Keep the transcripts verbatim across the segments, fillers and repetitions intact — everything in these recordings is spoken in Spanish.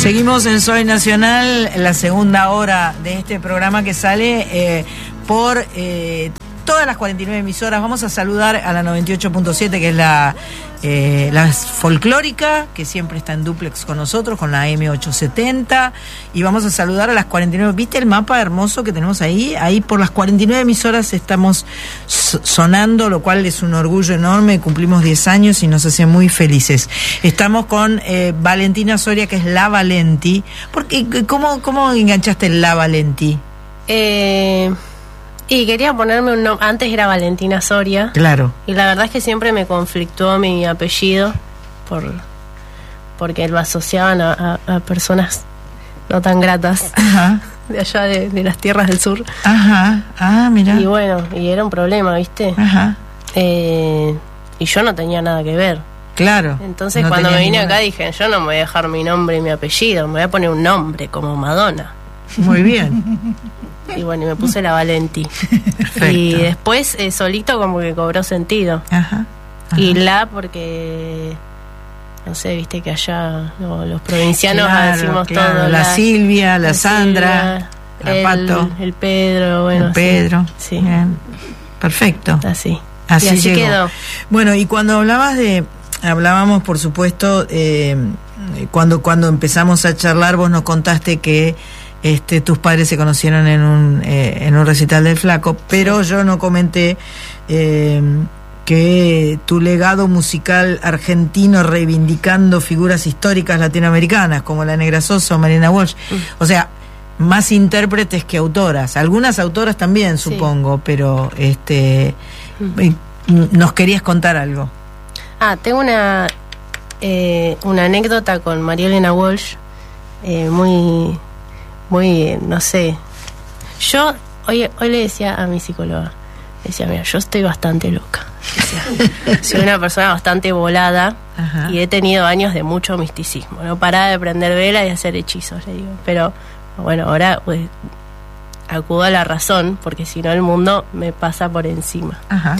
Seguimos en Soy Nacional, la segunda hora de este programa que sale eh, por eh, todas las cuarenta y nueve emisoras. Vamos a saludar a la noventa y ocho punto siete, que es la, eh, la folclórica, que siempre está en dúplex con nosotros, con la eme ochocientos setenta. Y vamos a saludar a las cuarenta y nueve. ¿Viste el mapa hermoso que tenemos ahí? Ahí por las cuarenta y nueve emisoras estamos sonando, lo cual es un orgullo enorme. Cumplimos diez años y nos hace muy felices. Estamos con eh, Valentina Soria, que es La Valenti. Porque, ¿cómo, cómo enganchaste el La Valenti? Eh... Y quería ponerme un nombre. Antes era Valentina Soria. Claro. Y la verdad es que siempre me conflictuó mi apellido por porque lo asociaban a, a, a personas no tan gratas. Ajá. De allá de, de las tierras del sur. Ajá. Ah, mira. Y bueno, y era un problema, ¿viste? Ajá. Eh, y yo no tenía nada que ver. Claro. Entonces no cuando me vine ninguna... acá dije, yo no me voy a dejar mi nombre y mi apellido, me voy a poner un nombre como Madonna. Muy bien. Y bueno, y me puse La Valenti. Perfecto. Y después eh, solito como que cobró sentido. Ajá, ajá. Y La porque, no sé, viste que allá no, los provincianos claro, decimos claro. todo. La, la Silvia, la, la Sandra, Silvia, la Pato. El, el Pedro, bueno. El Pedro. Sí. Bien. Perfecto. Así. Así, y así llegó. quedó. Bueno, y cuando hablabas de... Hablábamos, por supuesto, eh, cuando, cuando empezamos a charlar, vos nos contaste que... Este, tus padres se conocieron en un eh, en un recital del Flaco, pero sí. Yo no comenté eh, que tu legado musical argentino reivindicando figuras históricas latinoamericanas como la Negra Sosa o Marina Walsh, mm. o sea, más intérpretes que autoras, algunas autoras también supongo, sí. Pero este mm. nos querías contar algo. Ah, tengo una eh, una anécdota con María Elena Walsh eh, muy muy, no sé, yo hoy hoy le decía a mi psicóloga, decía, mira, yo estoy bastante loca, decía, soy una persona bastante volada. Ajá. Y he tenido años de mucho misticismo, no paraba de prender vela y hacer hechizos, le digo, pero bueno, ahora pues acudo a la razón, porque si no el mundo me pasa por encima. Ajá.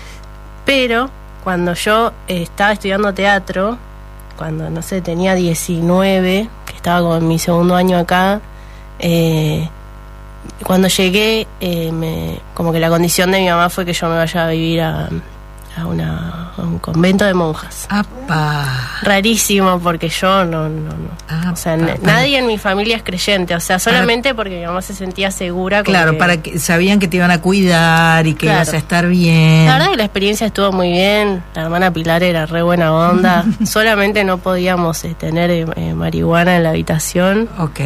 Pero cuando yo eh, estaba estudiando teatro, cuando, no sé, tenía diecinueve, que estaba con mi segundo año acá, Eh, cuando llegué eh, me, como que la condición de mi mamá fue que yo me vaya a vivir a, a, una, a un convento de monjas. ¡Apa! Rarísimo, porque yo no, no, no. Ah, o sea, n- nadie en mi familia es creyente, o sea, solamente para, porque mi mamá se sentía segura. Claro, que, para que sabían que te iban a cuidar y que claro. ibas a estar bien. La verdad que la experiencia estuvo muy bien, la hermana Pilar era re buena onda, solamente no podíamos eh, tener eh, marihuana en la habitación. Ok.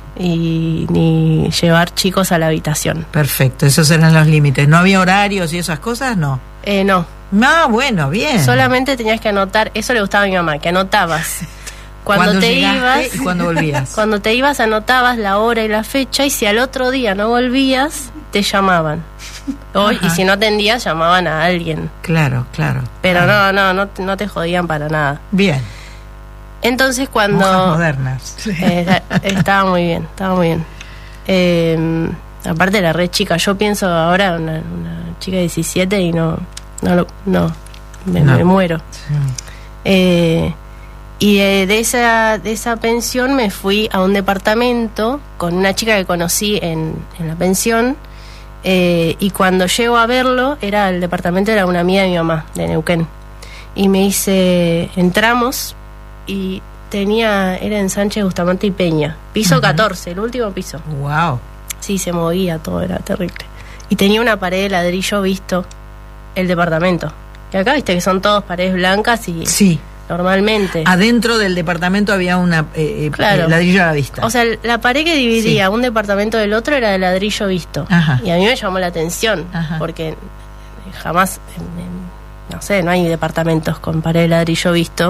Y ni llevar chicos a la habitación. Perfecto, esos eran los límites. ¿No había horarios y esas cosas? No. Eh, no. Ah, bueno, bien. Solamente tenías que anotar, eso le gustaba a mi mamá, que anotabas. Cuando te ibas y cuando volvías. Cuando te ibas anotabas la hora y la fecha, y si al otro día no volvías, te llamaban. O, y si no atendías, llamaban a alguien. Claro, claro. Pero claro. no, no, no, no te jodían para nada. Bien. Entonces cuando... Monjas modernas. Eh, estaba muy bien, estaba muy bien. Eh, aparte era re chica, yo pienso ahora una, una chica de diecisiete y no, no, lo, no, me, no. me muero. Sí. Eh, y de, de, esa, de esa pensión me fui a un departamento con una chica que conocí en, en la pensión, eh, y cuando llego a verlo, era el departamento era una amiga de mi mamá, de Neuquén. Y me dice, entramos... y tenía, era en Sánchez, Bustamante y Peña, piso uh-huh. catorce, el último piso. Wow. Sí, se movía todo, era terrible. Y tenía una pared de ladrillo visto el departamento. Que acá viste que son todos paredes blancas y sí. Normalmente. Adentro del departamento había una eh, claro. eh, ladrillo a la vista. O sea, la pared que dividía sí. un departamento del otro era de ladrillo visto. Ajá. Y a mí me llamó la atención, Ajá. porque jamás, no sé, no hay departamentos con pared de ladrillo visto.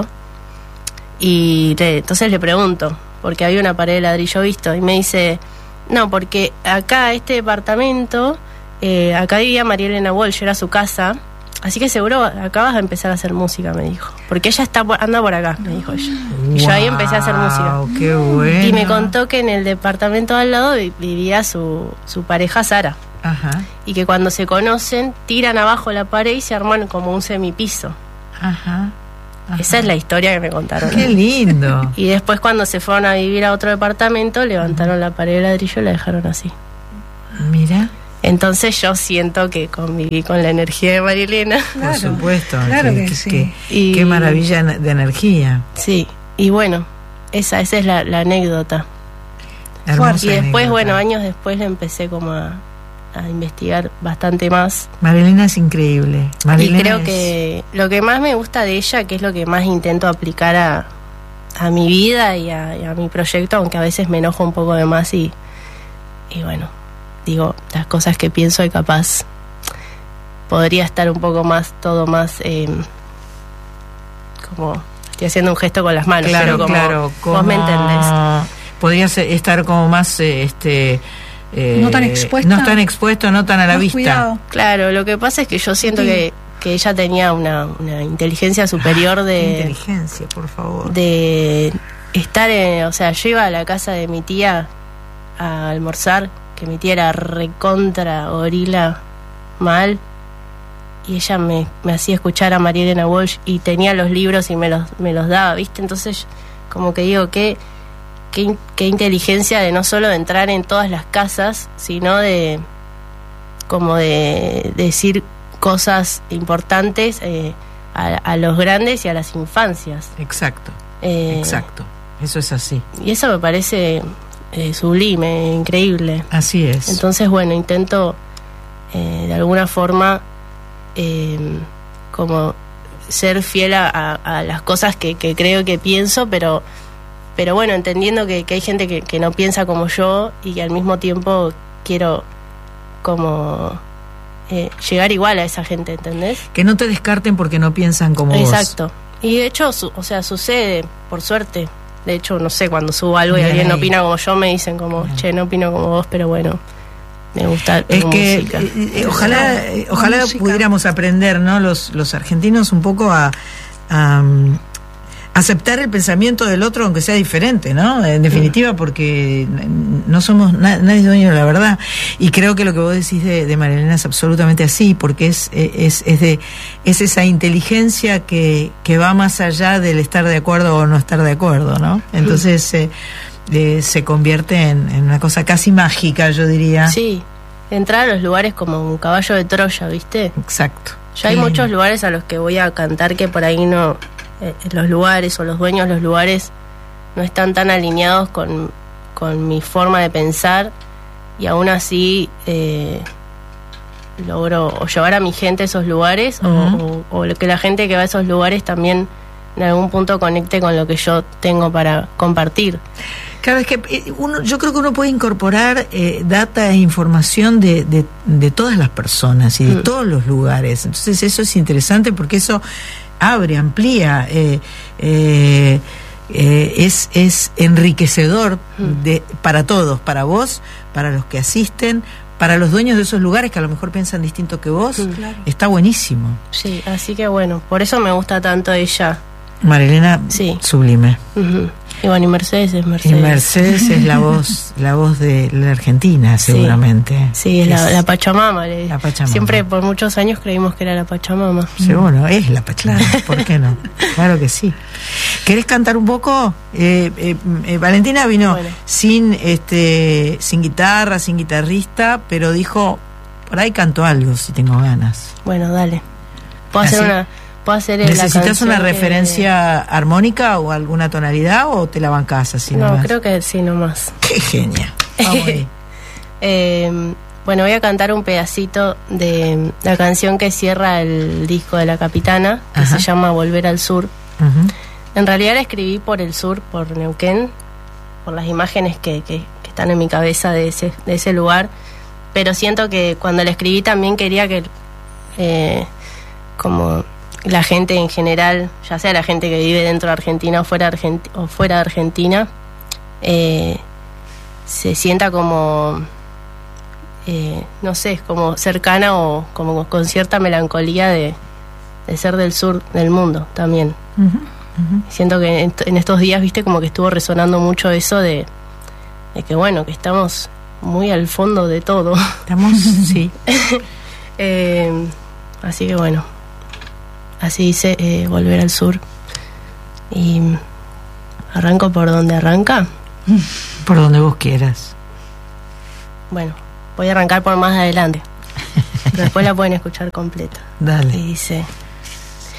Y le, entonces le pregunto, porque había una pared de ladrillo visto, y me dice, no, porque acá este departamento, eh, acá vivía María Elena Walsh, era su casa, así que seguro acá vas a empezar a hacer música, me dijo, porque ella está anda por acá, me dijo ella. Wow, y yo ahí empecé a hacer música. Qué bueno. Y me contó que en el departamento de al lado vivía su, su pareja Sara. Ajá. Y que cuando se conocen, tiran abajo la pared y se arman como un semipiso. Ajá. Ajá. Esa es la historia que me contaron. ¡Qué lindo! Y después cuando se fueron a vivir a otro departamento, levantaron la pared de ladrillo y la dejaron así. Mira. Entonces yo siento que conviví con la energía de María Elena. Claro, por supuesto. Claro que, que, que sí. Que, y, qué maravilla de energía. Sí, y bueno, esa, esa es la, la anécdota. Hermosa y después, anécdota. bueno, años después le empecé como a, a investigar bastante más. María Elena es increíble. María Y Elena creo es... que lo que más me gusta de ella, que es lo que más intento aplicar a, a mi vida y a, y a mi proyecto, aunque a veces me enojo un poco de más y, y bueno, digo las cosas que pienso y capaz podría estar un poco más, todo más, eh, como, estoy haciendo un gesto con las manos, Claro, pero como claro, como... vos me entendés. Podría ser- estar como más, eh, este... eh, No tan expuesta. No tan expuesto, no tan a la Más vista. cuidado. Claro, lo que pasa es que yo siento Sí. que, que ella tenía una, una inteligencia superior Qué de... inteligencia, por favor. de estar en, o sea, yo iba a la casa de mi tía a almorzar, que mi tía era recontra gorila mal, y ella me, me hacía escuchar a María Elena Walsh y tenía los libros y me los, me los daba, ¿viste? Entonces, como que digo, qué, qué, in- qué inteligencia de no solo de entrar en todas las casas, sino de como de, de decir cosas importantes eh, a, a los grandes y a las infancias. Exacto, Eh, exacto. Eso es así. Y eso me parece eh, sublime, increíble. Así es. Entonces, bueno, intento eh, de alguna forma eh, como ser fiel a, a- a las cosas que, que creo que pienso, pero pero bueno, entendiendo que, que hay gente que, que no piensa como yo y que al mismo tiempo quiero como eh, llegar igual a esa gente, ¿entendés? Que no te descarten porque no piensan como vos. Exacto. Y de hecho, su- o sea, sucede, por suerte. De hecho, no sé, cuando subo algo y Bien alguien no ahí. opina como yo, me dicen como, Bien. che, no opino como vos, pero bueno, me gusta Es tu que música. eh, eh, ojalá eh, ojalá música. pudiéramos aprender, ¿no? Los los argentinos un poco a, a, um, aceptar el pensamiento del otro aunque sea diferente, ¿no? En definitiva, porque no somos na- nadie es dueño de la verdad. Y creo que lo que vos decís de, de María Elena es absolutamente así, porque es es es de es esa inteligencia que que va más allá del estar de acuerdo o no estar de acuerdo, ¿no? Entonces eh, eh, se convierte en, en una cosa casi mágica, yo diría. Sí, entrar a los lugares como un caballo de Troya, ¿viste? Exacto. Ya hay Sí. muchos lugares a los que voy a cantar que por ahí no, eh, los lugares o los dueños de los lugares no están tan alineados con, con mi forma de pensar y aún así eh, logro o llevar a mi gente a esos lugares o- Ujú. o, o lo que la gente que va a esos lugares también en algún punto conecte con lo que yo tengo para compartir. Claro, es que eh, uno, yo creo que uno puede incorporar eh, data e información de, de, de todas las personas y de Mm. todos los lugares. Entonces eso es interesante porque eso abre, amplía, eh, eh, eh, es, es enriquecedor Mm. de, para todos, para vos, para los que asisten, para los dueños de esos lugares que a lo mejor piensan distinto que vos. Mm. Claro. Está buenísimo. Sí, así que bueno, por eso me gusta tanto ella. Marilena, Sí. sublime. Ujú. Y bueno, y Mercedes es Y Mercedes. Mercedes es la voz, la voz de la Argentina, Sí. seguramente. Sí, es la, la Pachamama. Le, La Pachamama. Siempre por muchos años creímos que era la Pachamama. Seguro, es la Pachamama, ¿por qué no? Claro que sí. ¿Querés cantar un poco? Eh, eh, eh, Valentina vino Bueno. sin este sin guitarra, sin guitarrista, pero dijo, por ahí canto algo si tengo ganas. Bueno, dale. ¿Puedo ¿Ah, hacer sí? una puedo hacer eh, la ¿Necesitas canción una que- referencia armónica o alguna tonalidad o te la bancás así No, nomás? creo que sí nomás. ¡Qué genia! Vamos ahí. Eh, bueno, voy a cantar un pedacito de la canción que cierra el disco de La Capitana, que Ajá. se llama Volver al Sur. Ujú. En realidad la escribí por el sur, por Neuquén, por las imágenes que, que, que están en mi cabeza de ese, de ese lugar, pero siento que cuando la escribí también quería que eh, como la gente en general, ya sea la gente que vive dentro de Argentina o fuera, Argenti- o fuera de Argentina, eh, se sienta como, eh, no sé, como cercana o como con cierta melancolía de, de ser del sur del mundo también. Ujú, ujú. Siento que en, en estos días, viste, como que estuvo resonando mucho eso de, de que bueno, que estamos muy al fondo de todo. Estamos, sí. Eh, así que bueno, así dice eh, Volver al Sur. Y arranco por donde arranca. Por donde vos quieras. Bueno, voy a arrancar por más adelante. Pero después la pueden escuchar completa. Dale. Y dice...